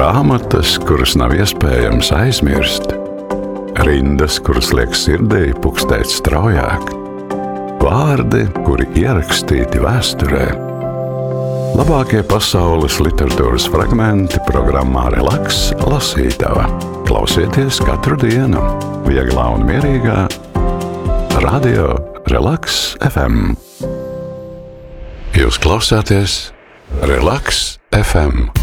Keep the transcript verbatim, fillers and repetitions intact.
Grāmatas, kuras nav iespējams aizmirst, rindas, kuras liek sirdī pukstēt straujāk, vārdi, kuri ierakstīti vēsturē. Labākie pasaules literatūras fragmenti programmā Relaks lasītava. Klausieties katru dienu, vieglā un mierīgā Radio Relaks F M. Jūs klausāties Relaks F M.